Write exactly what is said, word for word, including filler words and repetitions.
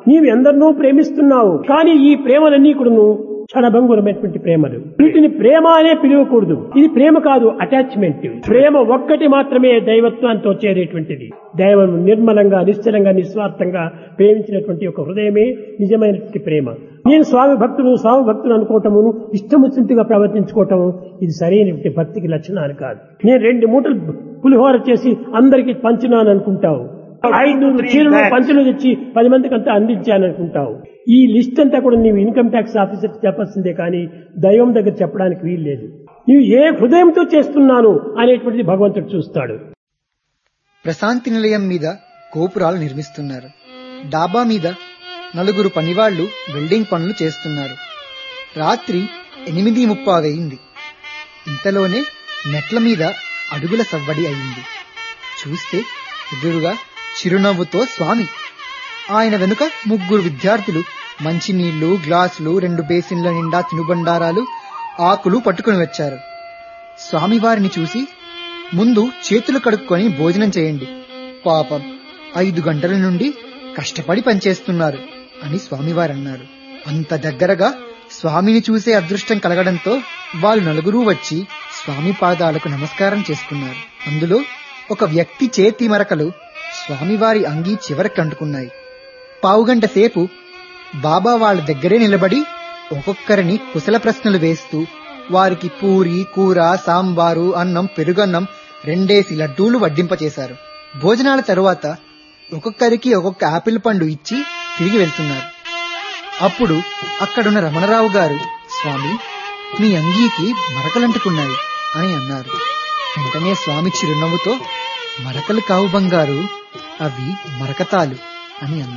నీవు ఎందరినో ప్రేమిస్తున్నావు, కానీ ఈ ప్రేమలన్నీ కూడా క్షణభంగురమైనటువంటి ప్రేమలు. వీటిని ప్రేమ అనే పిలవకూడదు. ఇది ప్రేమ కాదు, అటాచ్మెంట్. ప్రేమ ఒక్కటి మాత్రమే దైవత్వంతో చేరేటువంటిది. దైవం నిర్మలంగా, నిశ్చలంగా, నిస్వార్థంగా ప్రేమించినటువంటి ఒక హృదయమే నిజమైనటువంటి ప్రేమ. నేను స్వామి భక్తులు స్వామి భక్తులు అనుకోవటమును, ఇష్టం వచ్చినట్టుగా ప్రవర్తించుకోవటము ఇది సరైనటువంటి భక్తికి లక్షణాలు కాదు. నేను రెండు మూటలు పులిహోర చేసి అందరికి పంచినాను అనుకుంటావు, ఐదునూరు చీరలు పంచులు తెచ్చి పది మందికి అంతా అందించాను అనుకుంటావు. ఈ లిస్ట్ అంతా కూడా నీవు ఇన్కమ్ ట్యాక్స్ ఆఫీసర్ చెప్పాల్సిందే, కానీ దైవం దగ్గర చెప్పడానికి వీలు లేదు. నీవు ఏ హృదయంతో చేస్తున్నాను అనేటువంటిది భగవంతుడు చూస్తాడు. ప్రశాంతి నిలయం మీద గోపురాలు నిర్మిస్తున్నారు. డాబా మీద నలుగురు పనివాళ్లు వెల్డింగ్ పనులు చేస్తున్నారు. రాత్రి ఎనిమిది ముప్పావయింది. ఇంతలోనే మెట్ల మీద అడుగుల సవ్వడి అయింది. చూస్తే ఎదురుగా చిరునవ్వుతో స్వామి, ఆయన వెనుక ముగ్గురు విద్యార్థులు మంచినీళ్లు, గ్లాసులు, రెండు బేసిన్ల నిండా తినుబండారాలు, ఆకులు పట్టుకుని వచ్చారు. స్వామివారిని చూసి, ముందు చేతులు కడుక్కొని భోజనం చేయండి, పాపం ఐదు గంటల నుండి కష్టపడి పనిచేస్తున్నారు అని స్వామివారన్నారు. అంత దగ్గరగా స్వామిని చూసే అదృష్టం కలగడంతో వాళ్ళు నలుగురూ వచ్చి స్వామి పాదాలకు నమస్కారం చేసుకున్నారు. అందులో ఒక వ్యక్తి చేతి మరకలు స్వామివారి అంగీ చివరికి అంటుకున్నాయి. పావుగంట సేపు బాబా వాళ్ళ దగ్గరే నిలబడి ఒక్కొక్కరిని కుశల ప్రశ్నలు వేస్తూ వారికి పూరి, కూర, సాంబారు, అన్నం, పెరుగన్నం, రెండేసి లడ్డూలు వడ్డింపచేశారు. భోజనాల తరువాత ఒక్కొక్కరికి ఒక్కొక్క ఆపిల్ పండు ఇచ్చి తిరిగి వెళ్తున్నారు. అప్పుడు అక్కడున్న రమణరావు గారు, స్వామి, మీ అంగీకి మరకలంటుకున్నాయి అని అన్నారు. వెంటనే స్వామి చిరునవ్వుతో, మరకలు కావు బంగారు, అవి మరకతాలు అని అన్నారు.